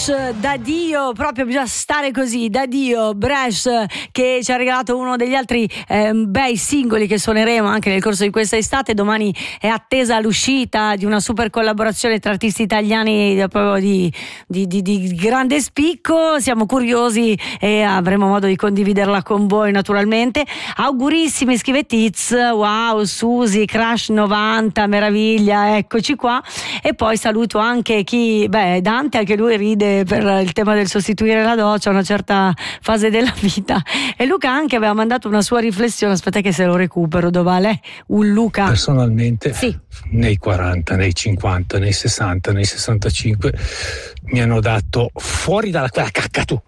Da Dio, proprio bisogna stare così, da Dio, Bresh, che ci ha regalato uno degli altri bei singoli che suoneremo anche nel corso di questa estate. Domani è attesa l'uscita di una super collaborazione tra artisti italiani proprio di grande spicco. Siamo curiosi e avremo modo di condividerla con voi naturalmente. Augurissimi, scrive Tiz, wow, Susi, Crash 90, meraviglia, eccoci qua. E poi saluto anche Dante, anche lui ride per il tema del sostituire la doccia a una certa fase della vita, e Luca anche aveva mandato una sua riflessione. Aspetta che se lo recupero, dov'è lei? Un Luca. Personalmente sì. Nei 40, nei 50, nei 60, nei 65 mi hanno dato fuori dalla cacca tu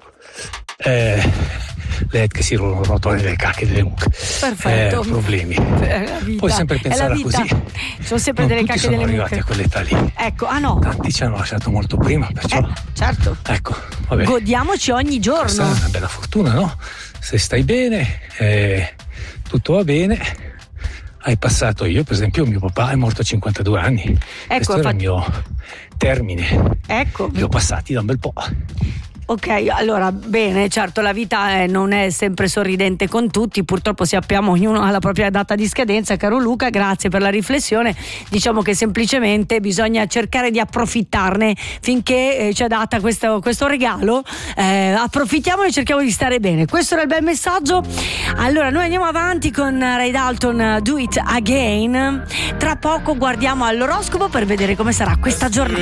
le che si rotola le cacche delle mucche. Perfetto. Problemi. Puoi sempre pensare così. Sono sempre delle cacche delle mucche. Sono arrivati a quell'età lì. Ecco, no. Tanti ci hanno lasciato molto prima, perciò. Certo. Ecco, vabbè. Godiamoci ogni giorno. Questa è una bella fortuna, no? Se stai bene, tutto va bene. Hai passato, io per esempio, mio papà è morto a 52 anni. Ecco, questo era il mio termine. Ecco. Li ho passati da un bel po'. Ok, allora bene, certo la vita non è sempre sorridente con tutti, purtroppo sappiamo, ognuno ha la propria data di scadenza. Caro Luca, grazie per la riflessione. Diciamo che semplicemente bisogna cercare di approfittarne finché ci è data questo regalo, approfittiamone e cerchiamo di stare bene. Questo era il bel messaggio. Allora noi andiamo avanti con Ray Dalton, Do It Again. Tra poco guardiamo all'oroscopo per vedere come sarà questa giornata.